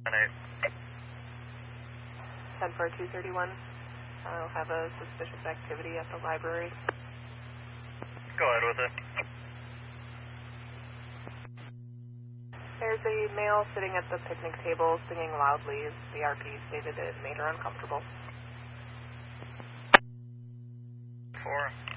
10-4-231. I'll have a suspicious activity at the library. Go ahead with it. There's a male sitting at the picnic table singing loudly. The RP stated it made her uncomfortable. 4.